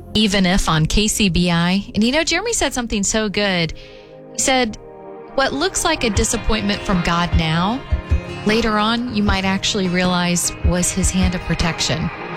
Even If on KCBI. And Jeremy said something so good. He said, what looks like a disappointment from God now, later on, you might actually realize was his hand of protection.